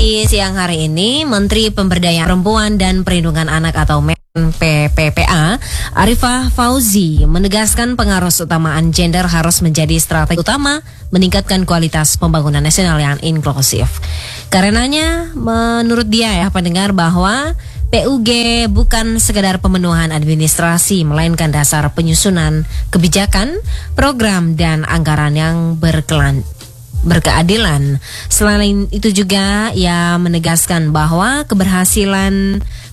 di siang hari ini, Menteri Pemberdayaan Perempuan dan Perlindungan Anak atau PPPA, Arifah Fauzi menegaskan pengaruh utamaan gender harus menjadi strategi utama meningkatkan kualitas pembangunan nasional yang inklusif. Karenanya, menurut dia pendengar bahwa PUG bukan sekedar pemenuhan administrasi, melainkan dasar penyusunan kebijakan, program, dan anggaran yang berkeadilan. Selain itu juga ia menegaskan bahwa keberhasilan